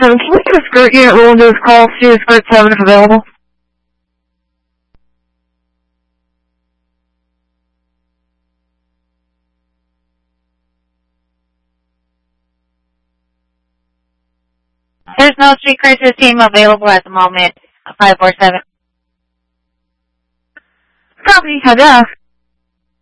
547, can we get a skirt unit roll into this call? See if skirt 7 is available. There's no street crisis team available at the moment. 547. Copy, had to ask.